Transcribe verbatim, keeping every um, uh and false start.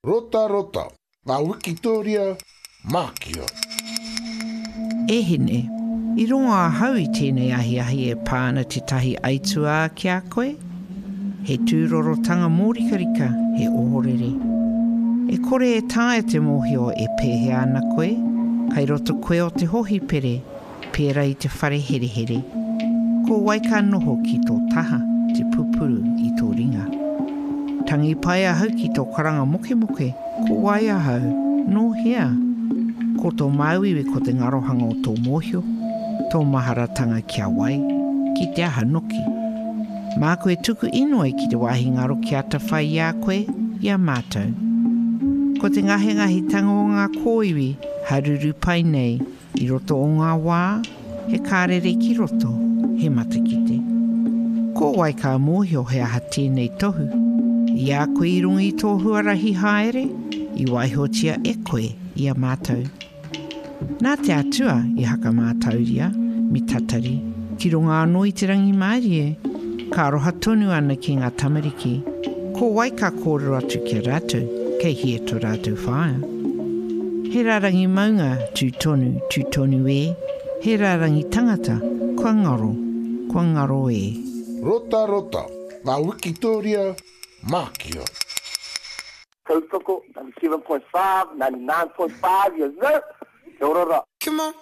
Rota rota, ngā Wikitoria, Mākia. E hene, i ronga a hau i tēnei ahi ahi e pāna te tahi aitua ki a koe. He tūrorotanga mōrikarika, he ohorere. E kore e tāe te mōhio e pēhe ana koe, kai roto koe o te hohi pere, pēra i te whare here here. Ko waika noho ki tō taha, te pupuru i tō ringa. Tangi pai a hau ki tō karanga moke moke, ko wai a hau, no hea. Ko tō mauiwe ko te ngarohanga o tō mōhio, tō maharatanga kia wai, ki te aha noki. Mā koe tuku inoi ki te wahi ngaro ki ata whai i a koe, i a mātou. Ko te ngahe ngahi tanga o ngā kōiwi, haruru pai nei, i roto o ngā wā, he kārere ki roto, he matakite. Ko wai ka mōhio he aha tēnei tohu. I a koe i rungi tō huarahi haere, i waihotia e koe i a mātou. Nā te atua i haka mātauria, mi tatari, ki runga anō i te rangi mārie, ka roha tonu ana ki ngā tamariki, ko wai ka kōrero atu ki rātou, kei hia tō rātou whaia. He rārangi maunga tū tonu, tū tonu e, he rārangi tangata, kua ngaro, kua ngaro e. Rota rota, ngā Wikitoria, Mākia. Tautoko, ninety-seven point five, ninety-nine point five, yes, sir. Come on.